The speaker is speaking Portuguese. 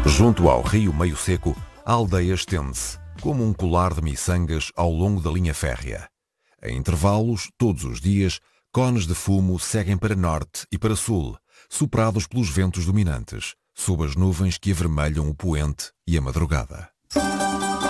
Junto ao rio Meio Seco, a aldeia estende-se, como um colar de miçangas ao longo da linha férrea. Em intervalos, todos os dias, cones de fumo seguem para norte e para sul, soprados pelos ventos dominantes, sob as nuvens que avermelham o poente e a madrugada.